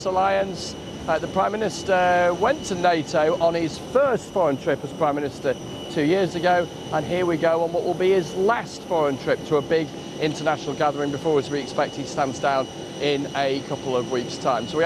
Alliance. The Prime Minister went to NATO on his first foreign trip as Prime Minister 2 years ago, and here we go on what will be his last foreign trip to a big international gathering before, as we expect, he stands down in a couple of weeks' time. So